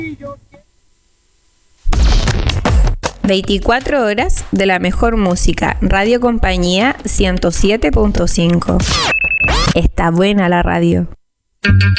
24 horas de la mejor música. Radio Compañía 107.5. Está buena la radio.